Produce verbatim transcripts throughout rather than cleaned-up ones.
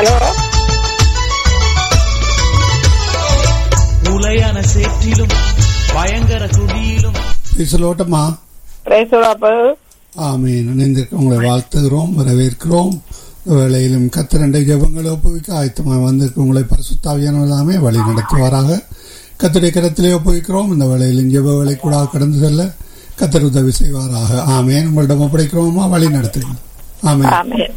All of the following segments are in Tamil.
ஹலோ. உலையான சேற்றிலும் பயங்கர குடியிலும் பேசலோட்டமா. ஆமீன். இணைந்திருக்க உங்களை வாழ்த்துகிறோம், வரவேற்கிறோம். வேளையிலும் கத்திரண்டை ஜபங்களை ஒப்புவிக்க ஆயத்தமாக வந்திருக்க உங்களை பரிசுத்தாவியானவர்தாமே வழி நடத்துவாராக. கத்தருடைய கரத்திலே ஒப்புவிக்கிறோம். இந்த வேளையிலும் ஜப வேலை கூட கடந்து செல்ல கத்தர் உதவி செய்வாராக. ஆமேன். உங்களிடம் ஒப்படைக்கிறோமா, வழி நடத்துங்கள். ஆமேன்.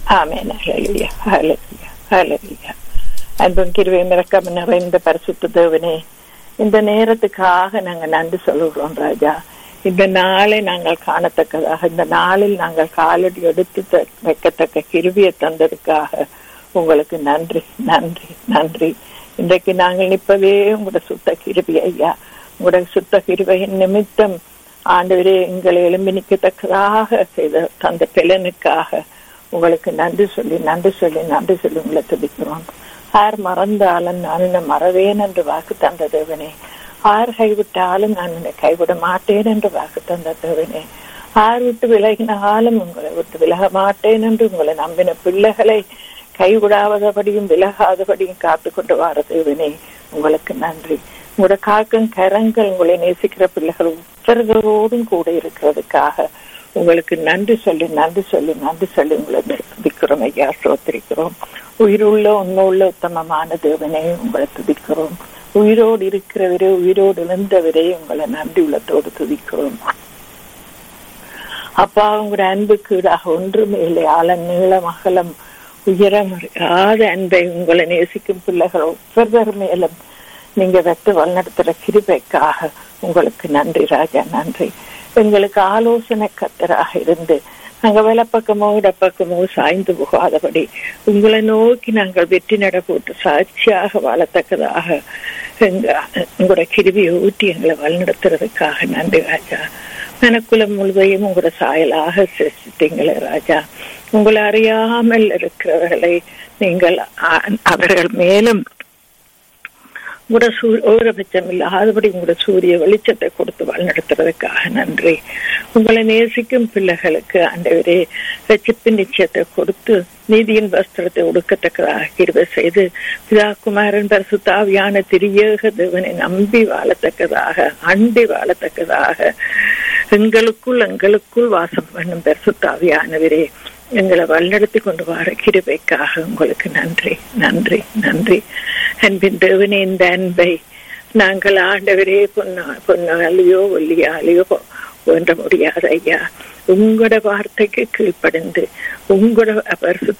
அன்பும் கிருபையும் இரக்கமும் நிறைந்த பரிசுத்த தேவனே, இந்த நேரத்துக்காக நாங்கள் நன்றி சொல்லுகிறோம் ராஜா. இந்த நாளை நாங்கள் காணத்தக்கதாக, இந்த நாளில் நாங்கள் காலடி எடுத்து வைக்கத்தக்க கிருபியை தந்ததுக்காக உங்களுக்கு நன்றி நன்றி நன்றி. இன்றைக்கு நாங்கள் நிற்பதே உங்களோட சுத்த கிருபி ஐயா. உங்களுடைய சுத்த கிருபையின் நிமித்தம் ஆண்டவரே எங்களை எழும்பி நிற்கத்தக்கதாக செய்த தந்த பலனுக்காக உங்களுக்கு நன்றி சொல்லி நன்றி சொல்லி நன்றி சொல்லி உங்களை துதிக்கிறோம். யார் மறந்தாலும் நான் என்னை மறவேன் என்று வாக்கு தந்த தேவனே, யார் கைவிட்டாலும் நான் என்னை கைவிட மாட்டேன் என்று வாக்கு தந்த தேவனே, யார் விட்டு விலகினாலும் உங்களை விட்டு விலக மாட்டேன் என்று உங்களை நம்பின பிள்ளைகளை கைவிடாதபடியும் விலகாதபடியும் காத்து கொண்டு வார தேவனே, உங்களுக்கு நன்றி. உங்களோட காக்கும் கரங்கள் உங்களை நேசிக்கிற பிள்ளைகள் ஒவ்வொருவரோடும் கூட இருக்கிறதுக்காக உங்களுக்கு நன்றி சொல்லி நன்றி சொல்லி நன்றி சொல்லி உங்களை துதிக்கிறோம் ஐயா, சோத்திரிக்கிறோம். உயிருள்ள உண்மையுள்ள உத்தமமான தேவனே உங்களை துதிக்கிறோம். உயிரோடு இருக்கிறவரே, உயிரோடு இருந்தவரே உங்களை நன்றி உள்ளத்தோடு துதிக்கிறோம். அப்பா, உங்களுடைய அன்புக்கு ஈடாக ஒன்றுமே இல்லை. ஆழம் நீளம் அகலம் உயரம் அறியாத அன்பை உங்களை நேசிக்கும் பிள்ளைகள் ஒவ்வொருவர் மேலும் நீங்க வெட்டு வழிநடத்துற கிருபைக்காக உங்களுக்கு நன்றி ராஜா, நன்றி. எங்களுக்கு ஆலோசனை கத்தராக இருந்து நாங்க வலப்பக்கமோ இடப்பக்கமோ சாய்ந்து போகாதபடி உங்களை நோக்கி நாங்கள் வெற்றி நட போட்டு சாட்சியாக வாழத்தக்கதாக எங்க உங்களோட கிருபியை ஊட்டி எங்களை வழிநடத்துறதுக்காக நன்றி ராஜா. மனக்குலம் முழுவதையும் உங்களோட சாயலாக சிருஷ்டித்தீங்களே ராஜா. உங்களை அறியாமல் இருக்கிறவர்களை நீங்கள் அவர்கள் மேலும் உங்களோட சூ ஓரபட்சம் இல்லாதபடி உங்களோட சூரிய வெளிச்சத்தை கொடுத்து வழிநடத்துறதுக்காக நன்றி. உங்களை நேசிக்கும் பிள்ளைகளுக்கு ஆண்டவரே ரட்சிப்பு நிச்சயத்தை கொடுத்து நீதியின் வஸ்திரத்தை உடுக்கத்தக்கதாக கிருபை செய்து பிதா குமாரன் பரிசுத்த ஆவியான திரியேக தேவனை நம்பி வாழத்தக்கதாக அண்டி வாழத்தக்கதாக எங்களுக்குள் எங்களுக்குள் வாசம் பண்ணும் பரிசுத்த ஆவியானவரே எங்களை வழிநடத்தி கொண்டு வர கிருபைக்காக உங்களுக்கு நன்றி நன்றி நன்றி. அன்பின் தேவனே, இந்த அன்பை நாங்கள் ஆண்டவரே பொன்னா பொன்னாலேயோ ஒல்லியாலேயோ வேண்ட முடியாது ஐயா. உங்களோட வார்த்தைக்கு கீழ்ப்படைந்து உங்களோட பரிசுத்த